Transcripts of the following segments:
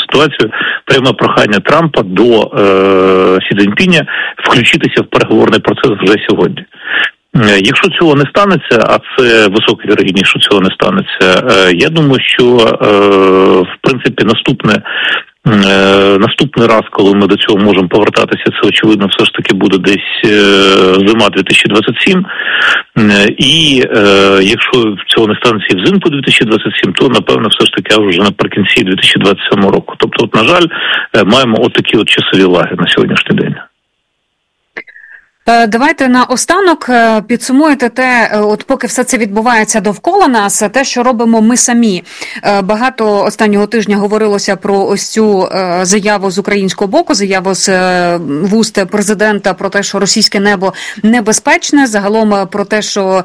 ситуацію, пряме прохання Трампа до Сі Цзіньпіня включитися в переговорний процес вже сьогодні. Якщо цього не станеться, а це висока вірогідність, що цього не станеться, я думаю, що в принципі наступний раз, коли ми до цього можемо повертатися, це очевидно все ж таки буде десь зима 2027. І якщо цього не станеться і взимку 2027, то напевно все ж таки вже наприкінці 2027 року. Тобто, от, на жаль, маємо отакі от часові лаги на сьогоднішній день. Давайте наостанок підсумуєте те, от поки все це відбувається довкола нас, те, що робимо ми самі. Багато останнього тижня говорилося про ось цю заяву з українського боку, заяву з вуст президента про те, що російське небо небезпечне, загалом про те, що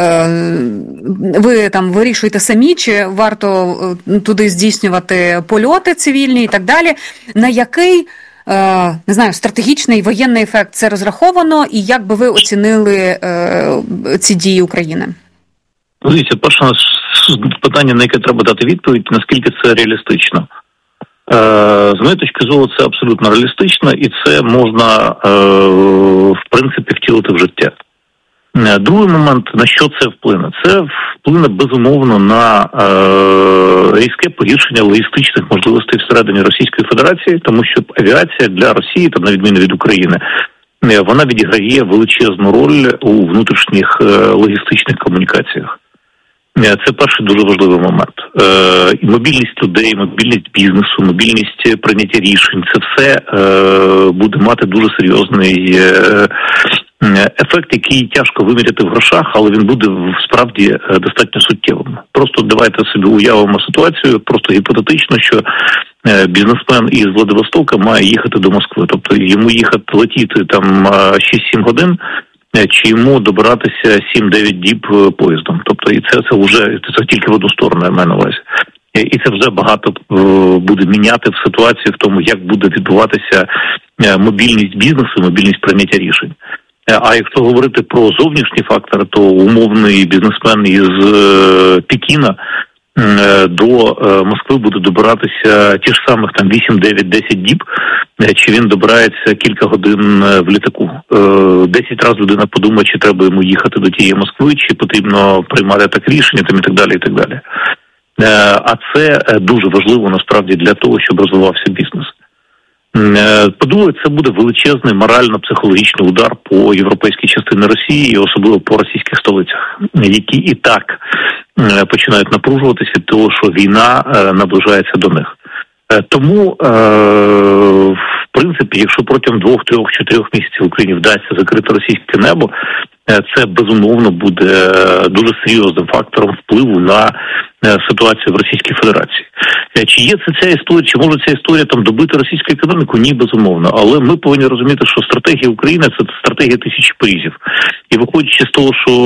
ви там вирішуєте самі, чи варто туди здійснювати польоти цивільні і так далі. На який не знаю, стратегічний воєнний ефект це розраховано, і як би ви оцінили ці дії України? Дивіться, перше питання, на яке треба дати відповідь, наскільки це реалістично. З моєї точки зору, це абсолютно реалістично, і це можна, в принципі, втілити в життя. Другий момент, на що це вплине? Це вплине, безумовно, на різке погіршення логістичних можливостей всередині Російської Федерації, тому що авіація для Росії, там, на відміну від України, вона відіграє величезну роль у внутрішніх логістичних комунікаціях. Це перший дуже важливий момент. І мобільність людей, мобільність бізнесу, мобільність прийняття рішень – це все буде мати дуже серйозний ефект, який тяжко виміряти в грошах, але він буде справді достатньо суттєвим. Просто давайте собі уявимо ситуацію, просто гіпотетично, що бізнесмен із Владивостока має їхати до Москви. Тобто йому летіти там 6-7 годин, чи йому добиратися 7-9 діб поїздом. Тобто і це вже це тільки в одну сторону, я маю на увазі. І це вже багато буде міняти в ситуації в тому, як буде відбуватися мобільність бізнесу, мобільність прийняття рішень. А якщо говорити про зовнішні фактори, то умовний бізнесмен із Пекіна до Москви буде добиратися ті ж самих там 8-9-10 діб, чи він добирається кілька годин в літаку. 10 разів людина подумає, чи треба йому їхати до тієї Москви, чи потрібно приймати так рішення, там, і так далі, і так далі. А це дуже важливо насправді для того, щоб розвивався бізнес. По-друге, це буде величезний морально-психологічний удар по європейській частині Росії і особливо по російських столицях, які і так починають напружуватися від того, що війна наближається до них. Тому, в принципі, якщо протягом 2, 3, 4 місяців Україні вдасться закрити російське небо, це безумовно буде дуже серйозним фактором впливу на ситуацію в Російській Федерації. Чи є це ця історія, чи може ця історія там добити російську економіку? Ні, безумовно. Але ми повинні розуміти, що стратегія України – це стратегія тисячі порізів. І виходячи з того, що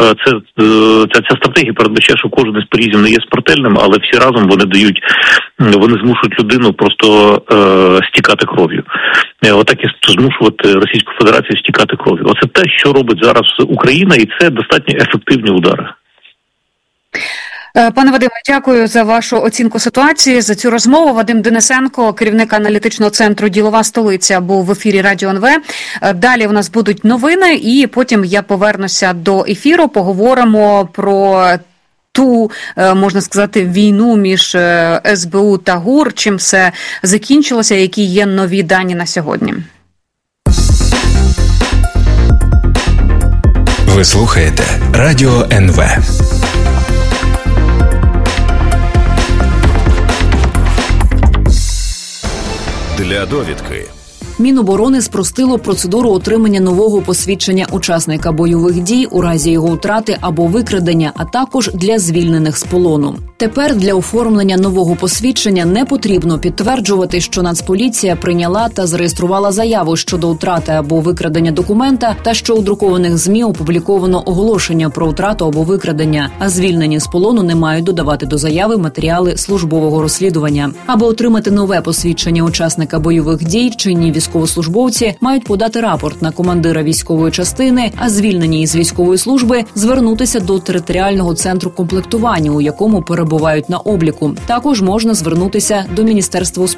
ця стратегія передбачає, що кожен із порізів не є смертельним, але всі разом вони змушують людину просто стікати кров'ю. Отак і змушувати Російську Федерацію стікати кров'ю. Оце те, що робить зараз Україна, і це достатньо ефективні удари. Пане Вадиме, дякую за вашу оцінку ситуації, за цю розмову. Вадим Денисенко, керівник аналітичного центру «Ділова столиця», був в ефірі Радіо НВ. Далі у нас будуть новини, і потім я повернуся до ефіру, поговоримо про ту, можна сказати, війну між СБУ та ГУР, чим все закінчилося, які є нові дані на сьогодні. Ви слухаєте Радіо НВ. Для довідки. Міноборони спростило процедуру отримання нового посвідчення учасника бойових дій у разі його втрати або викрадення, а також для звільнених з полону. Тепер для оформлення нового посвідчення не потрібно підтверджувати, що Нацполіція прийняла та зареєструвала заяву щодо втрати або викрадення документа та що у друкованих ЗМІ опубліковано оголошення про втрату або викрадення, а звільнені з полону не мають додавати до заяви матеріали службового розслідування. Аби отримати нове посвідчення учасника бойових дій, чинні військовослужбовці мають подати рапорт на командира військової частини, а звільнені із військової служби звернутися до територіального центру комплектування, у якому перебувають на обліку. Також можна звернутися до Міністерства